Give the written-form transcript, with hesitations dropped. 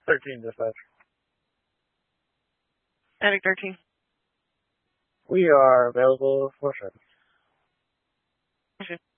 13 dispatch. Attic 13. We are available for service. Okay.